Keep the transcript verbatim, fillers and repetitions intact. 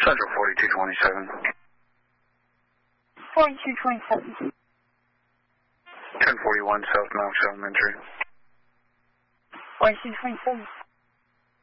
Central forty-two twenty-seven. forty-two twenty-seven. ten forty-one South Knox Elementary. forty-two twenty-seven.